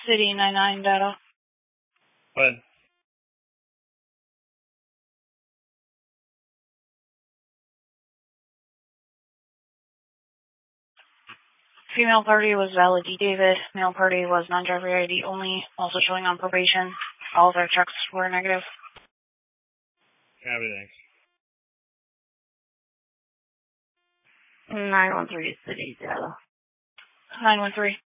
City 99 data. What? Female party was valid D. David. Male party was non-driver ID only, also showing on probation. All of their checks were negative. Copy, thanks. 913 City data. 913.